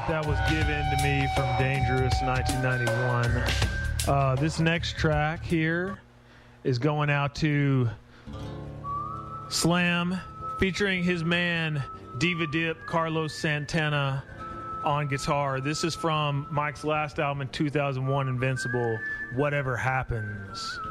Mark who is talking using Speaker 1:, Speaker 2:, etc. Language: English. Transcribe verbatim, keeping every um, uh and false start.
Speaker 1: that was given to me from Dangerous nineteen ninety-one. Uh, this next track here is going out to Slam, featuring his man Diva Dip, Carlos Santana on guitar. This is from Mike's last album in two thousand one, Invincible, Whatever Happens.